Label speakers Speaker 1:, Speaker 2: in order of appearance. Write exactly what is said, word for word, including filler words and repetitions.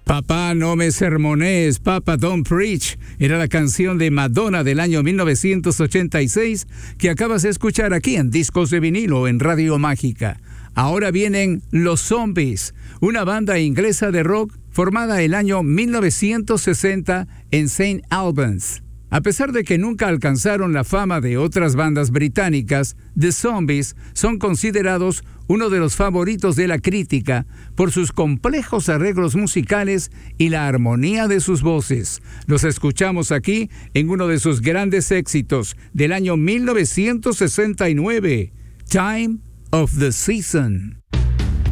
Speaker 1: Papá, no me sermonees, Papa, don't preach. Era la canción de Madonna del año mil novecientos ochenta y seis que acabas de escuchar aquí en Discos de Vinilo en Radio Mágica. Ahora vienen Los Zombies, una banda inglesa de rock formada el año mil novecientos sesenta en Saint Albans. A pesar de que nunca alcanzaron la fama de otras bandas británicas, The Zombies son considerados uno de los favoritos de la crítica por sus complejos arreglos musicales y la armonía de sus voces. Los escuchamos aquí en uno de sus grandes éxitos del año mil novecientos sesenta y nueve, Time of the Season.